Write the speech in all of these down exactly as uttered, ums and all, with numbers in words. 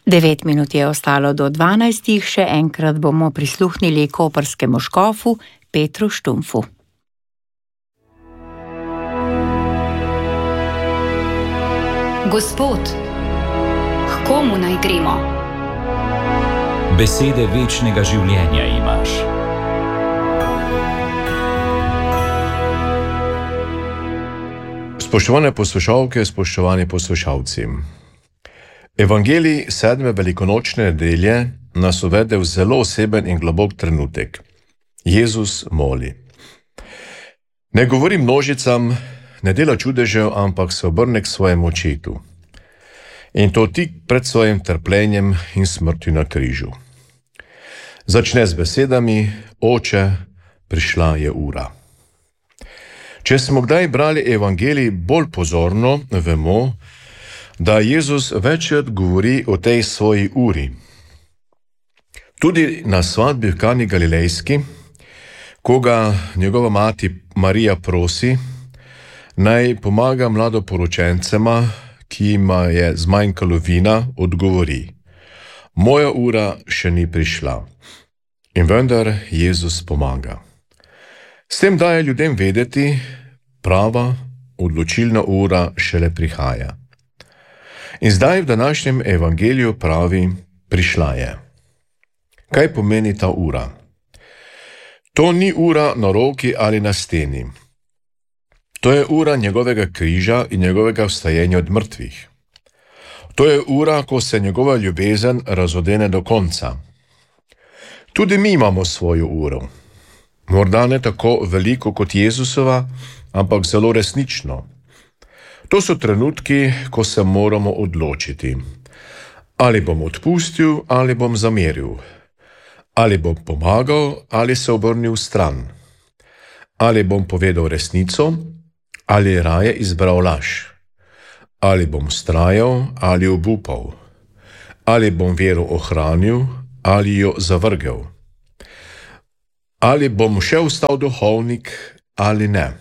Devet minut je ostalo do dvanajstih, še enkrat bomo prisluhnili koprskemu škofu Petru Štumfu. Gospod, k komu naj gremo? Besede večnega življenja imaš. Spoštovane poslušalke, spoštovani poslušalci. Evangelij sedme velikonočne nedelje nas uvede v zelo oseben in globok trenutek. Jezus moli. Ne govori množicam, ne dela čudežev, ampak se obrne k svojemu očetu. In to tik pred svojim trpljenjem in smrtjo na križu. Začne z besedami: Oče, prišla je ura. Če smo kdaj brali Evangelij bolj pozorno, vemo, da Jezus večkrat govori o tej svoji uri. Tudi na svadbi v Kani Galilejski, ko ga njegova mati Marija prosi, naj pomaga mladoporočencema, ki jima je zmanjkalo vina, odgovori: Moja ura še ni prišla. In vendar Jezus pomaga. S tem daje ljudem vedeti, prava, odločilna ura šele prihaja. In zdaj v današnjem evangeliju pravi: prišla je. Kaj pomeni ta ura? To ni ura na roki ali na steni. To je ura njegovega križa in njegovega vstajenja od mrtvih. To je ura, ko se njegova ljubezen razodene do konca. Tudi mi imamo svojo uro. Morda ne tako veliko kot Jezusova, ampak zelo resnično. To so trenutki, ko se moramo odločiti. Ali bom odpustil, ali bom zameril. Ali bom pomagal, ali se obrnil stran. Ali bom povedal resnico, ali raje izbral laž. Ali bom vztrajal, ali obupal. Ali bom vero ohranil, ali jo zavrgel. Ali bom še ostal duhovnik, ali ne.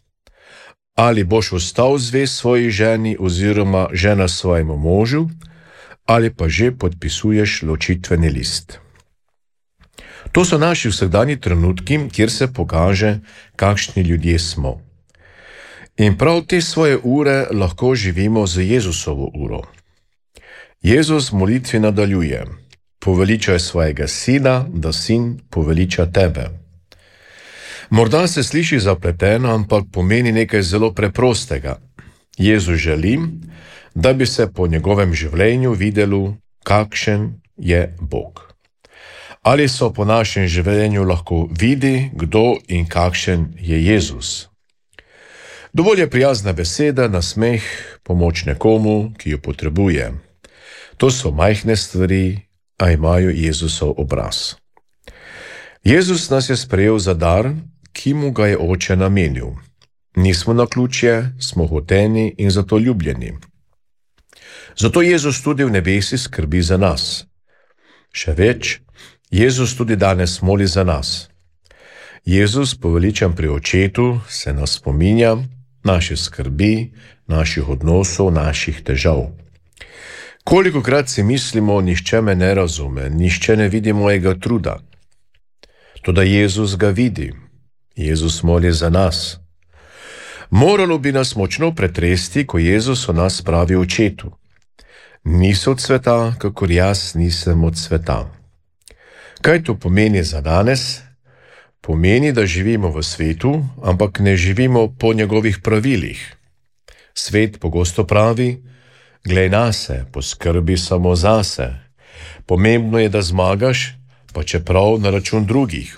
Ali boš ostal zvest svoji ženi oziroma žena svojemu možu, ali pa že podpisuješ ločitveni list. To so naši vsakdanji trenutki, kjer se pokaže, kakšni ljudje smo. In prav te svoje ure lahko živimo z Jezusovo uro. Jezus v molitvi nadaljuje: Poveličaj svojega sina, da sin poveliča tebe. Morda se sliši zapleteno, ampak pomeni nekaj zelo preprostega. Jezus želi, da bi se po njegovem življenju videlo, kakšen je Bog. Ali so po našem življenju lahko vidi, kdo in kakšen je Jezus. Dovolj je prijazna beseda, nasmeh, pomoč nekomu, ki jo potrebuje. To so majhne stvari, a imajo Jezusov obraz. Jezus nas je sprejel za dar, ki mu ga je Oče namenil. Nismo naključje, smo hoteni in zato ljubljeni. Zato Jezus tudi v nebesi skrbi za nas. Še več, Jezus tudi danes moli za nas. Jezus, poveličan pri Očetu, se nas spominja naše skrbi, naših odnosov, naših težav. Kolikokrat si mislimo, nihče me ne razume, nihče ne vidi mojega truda. Toda Jezus ga vidi. Jezus moli za nas. Moralo bi nas močno pretresti, ko Jezus o nas pravi Očetu: Niso od sveta, kakor jaz nisem od sveta. Kaj to pomeni za danes? Pomeni, da živimo v svetu, ampak ne živimo po njegovih pravilih. Svet pogosto pravi: Glej nase, poskrbi samo zase. Pomembno je, da zmagaš, pa čeprav na račun drugih.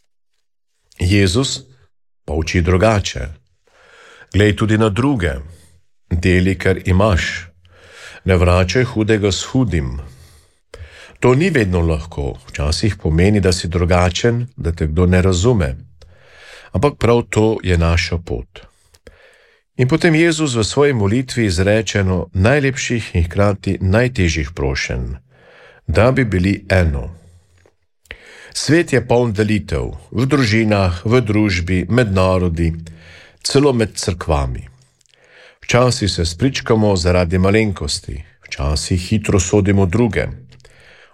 Jezus pa uči drugače. Glej tudi na druge. Deli, kar imaš. Ne vračaj hudega s hudim. To ni vedno lahko. Včasih pomeni, da si drugačen, da te kdo ne razume. Ampak prav to je naša pot. In potem Jezus v svoji molitvi izreče eno najlepših in hkrati najtežjih prošenj: da bi bili eno. Svet je poln delitev, v družinah, v družbi, med narodi, celo med cerkvami. Včasih se spričkamo zaradi malenkosti, včasih hitro sodimo druge,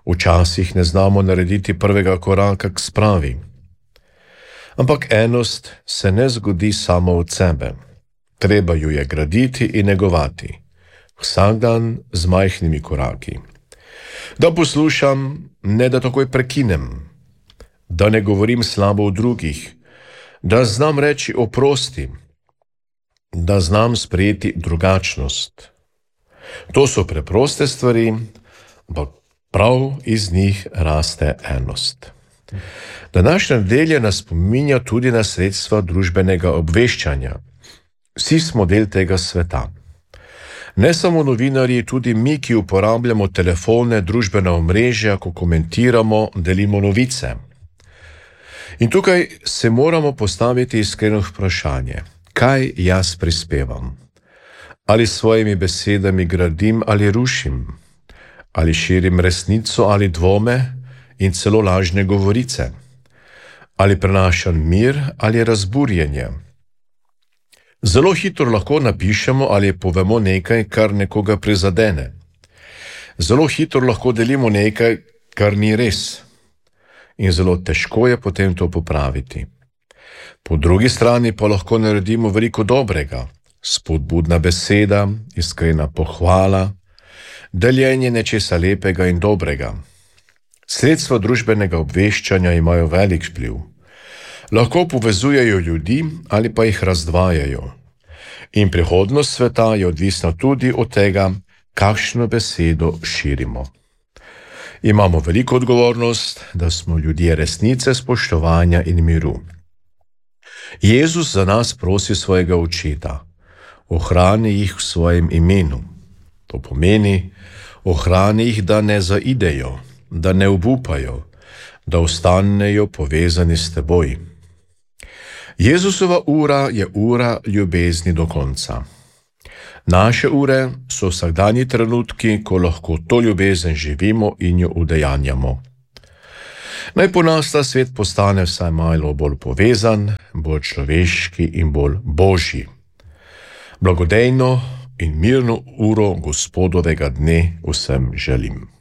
Včasih ne znamo narediti prvega koraka k spravi. Ampak enost se ne zgodi samo od sebe. Treba jo je graditi in negovati. Vsak dan z majhnimi koraki. Da poslušam, ne da takoj prekinem. Da ne govorim slabo o drugih. Da znam reči oprosti. Da znam sprejeti drugačnost. To so preproste stvari, ampak prav iz njih raste enost. Današnja nedelja nas spominja tudi na sredstva družbenega obveščanja. Vsi smo del tega sveta. Ne samo novinarji, tudi mi, ki uporabljamo telefone, družbena omrežja, ko komentiramo, delimo novice. In tukaj se moramo postaviti iskreno vprašanje, kaj jaz prispevam? Ali s svojimi besedami gradim ali rušim? Ali širim resnico ali dvome in celo lažne govorice? Ali prenašam mir ali razburjenje? Zelo hitro lahko napišemo ali povemo nekaj, kar nekoga prizadene. Zelo hitro lahko delimo nekaj, kar ni res. In zelo težko je potem to popraviti. Po drugi strani pa lahko naredimo veliko dobrega. Spodbudna beseda, iskrena pohvala, deljenje nečesa lepega in dobrega. Sredstva družbenega obveščanja imajo velik vpliv. Lahko povezujejo ljudi ali pa jih razdvajajo. In prihodnost sveta je odvisna tudi od tega, kakšno besedo širimo. Imamo veliko odgovornost, da smo ljudje resnice, spoštovanja in miru. Jezus za nas prosi svojega očeta. Ohrani jih v svojem imenu. To pomeni, ohrani jih, da ne zaidejo, da ne obupajo, da ostanejo povezani s teboj. Jezusova ura je ura ljubezni do konca. Naše ure so vsakdanji trenutki, ko lahko to ljubezen živimo in jo udejanjamo. Naj po nas ta svet postane vsaj malo bolj povezan, bolj človeški in bolj božji. Blagodejno in mirno uro Gospodovega dne vsem želim.